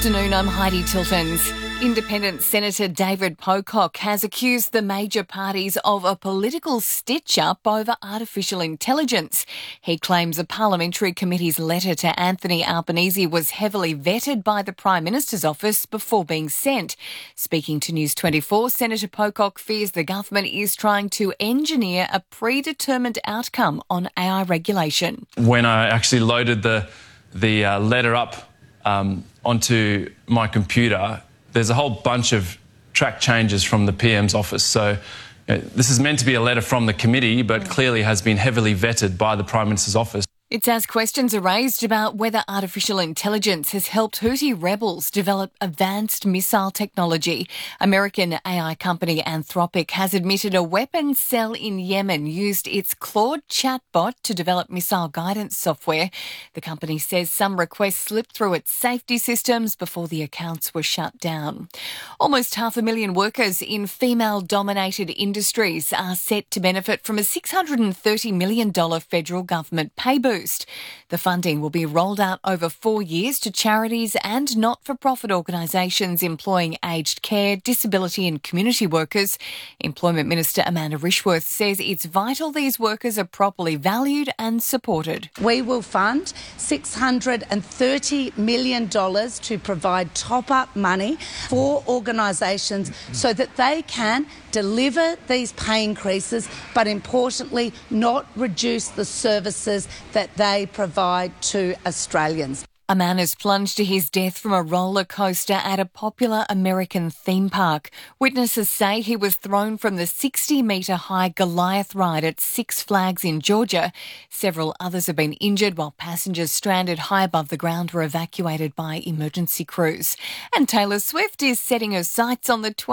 afternoon, I'm Heidi Tiltons. Independent Senator David Pocock has accused the major parties of a political stitch-up over artificial intelligence. He claims a parliamentary committee's letter to Anthony Albanese was heavily vetted by the Prime Minister's office before being sent. Speaking to News 24, Senator Pocock fears the government is trying to engineer a predetermined outcome on AI regulation. When I actually loaded the letter up onto my computer, there's a whole bunch of track changes from the PM's office. So this is meant to be a letter from the committee, but clearly has been heavily vetted by the Prime Minister's office. It's as questions are raised about whether artificial intelligence has helped Houthi rebels develop advanced missile technology. American AI company Anthropic has admitted a weapons cell in Yemen used its Claude chatbot to develop missile guidance software. The company says some requests slipped through its safety systems before the accounts were shut down. Almost 500,000 workers in female-dominated industries are set to benefit from a $630 million federal government pay boost. The funding will be rolled out over 4 years to charities and not-for-profit organisations employing aged care, disability and community workers. Employment Minister Amanda Rishworth says it's vital these workers are properly valued and supported. We will fund $630 million to provide top-up money for organisations so that they can deliver these pay increases, but importantly not reduce the services that they provide to Australians. A man has plunged to his death from a roller coaster at a popular American theme park. Witnesses say he was thrown from the 60-metre-high Goliath ride at Six Flags in Georgia. Several others have been injured, while passengers stranded high above the ground were evacuated by emergency crews. And Taylor Swift is setting her sights on the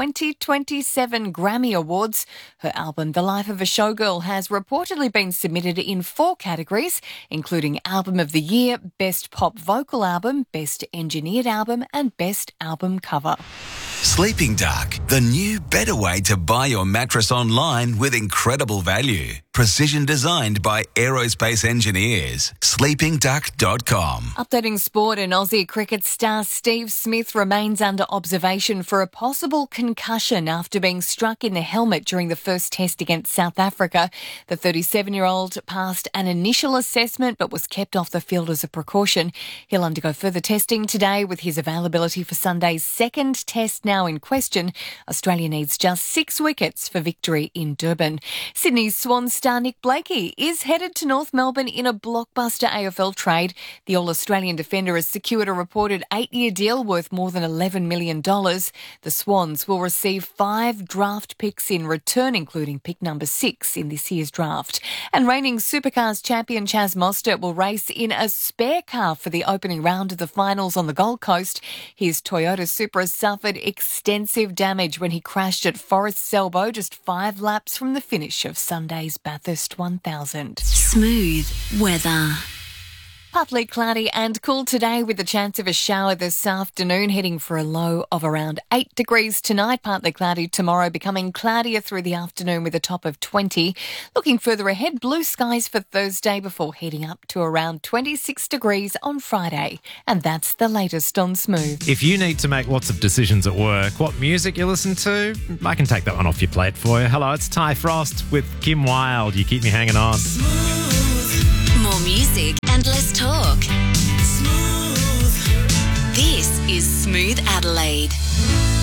2027 Grammy Awards. Her album, The Life of a Showgirl, has reportedly been submitted in 4 categories, including Album of the Year, Best Pop Vocal Album, Best Engineered Album and Best Album Cover. Sleeping Dark, the new better way to buy your mattress online with incredible value. Precision designed by aerospace engineers. sleepingduck.com. Updating sport, and Aussie cricket star Steve Smith remains under observation for a possible concussion after being struck in the helmet during the first test against South Africa. The 37-year-old passed an initial assessment but was kept off the field as a precaution. He'll undergo further testing today, with his availability for Sunday's second test now in question. Australia needs just 6 wickets for victory in Durban. Sydney's Swan star Nick Blakey is headed to North Melbourne in a blockbuster AFL trade. The All-Australian defender has secured a reported 8-year deal worth more than $11 million. The Swans will receive 5 draft picks in return, including pick number 6 in this year's draft. And reigning Supercars champion Chaz Mostert will race in a spare car for the opening round of the finals on the Gold Coast. His Toyota Supra suffered extensive damage when he crashed at Forest Selbo just 5 laps from the finish of Sunday's Bathurst 1000. Smooth weather. Partly cloudy and cool today, with a chance of a shower this afternoon, heading for a low of around 8 degrees tonight. Partly cloudy tomorrow, becoming cloudier through the afternoon with a top of 20. Looking further ahead, blue skies for Thursday before heating up to around 26 degrees on Friday. And that's the latest on Smooth. If you need to make lots of decisions at work, what music you listen to, I can take that one off your plate for you. Hello, it's Ty Frost with Kim Wilde. You keep me hanging on. More music and less talk. Smooth. This is Smooth Adelaide.